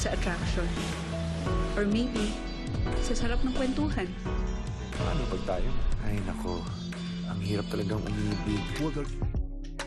sa attraction. Or maybe, sa sarap ng kwentuhan. Paano pag tayo? Ay, nako. Ang hirap talagang umibig.